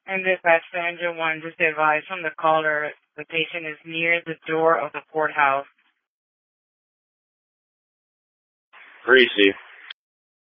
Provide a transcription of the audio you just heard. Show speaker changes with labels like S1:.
S1: And dispatch to engine 1, just advise from the caller, the patient is near the door of the courthouse.
S2: Greasy.